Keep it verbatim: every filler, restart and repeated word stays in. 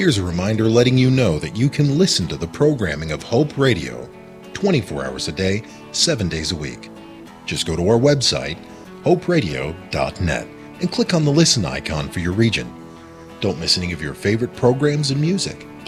Here's a reminder letting you know that you can listen to the programming of Hope Radio twenty-four hours a day, seven days a week. Just go to our website, hope radio dot net, and click on the listen icon for your region. Don't miss any of your favorite programs and music.